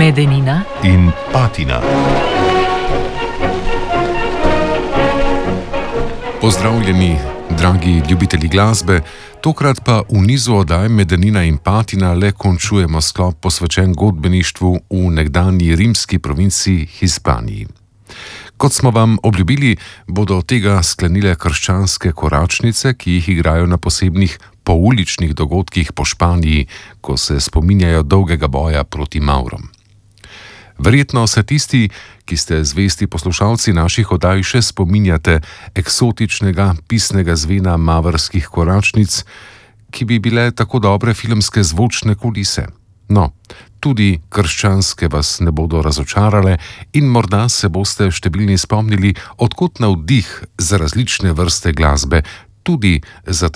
Medenina in Patina. Pozdravljeni, dragi ljubitelji glasbe, tokrat pa v nizu oddaj Medenina in Patina le končujemo sklop posvečen godbeništvu v nekdanji rimski provinciji Hispaniji. Kot smo vam obljubili, bodo tega sklenile krščanske koračnice, ki jih igrajo na posebnih pouličnih dogodkih po Španiji, ko se spominjajo dolgega boja proti Maurom. Verjetno se tisti, ki ste zvesti poslušalci naših oddaj, še spominjate eksotičnega pisnega zvena mavrskih koračnic, ki bi bile tako dobre filmske zvočne kulise. No, tudi krščanske vas ne bodo razočarale in morda se boste številni spomnili, odkot navdih za različne vrste glasbe, tudi za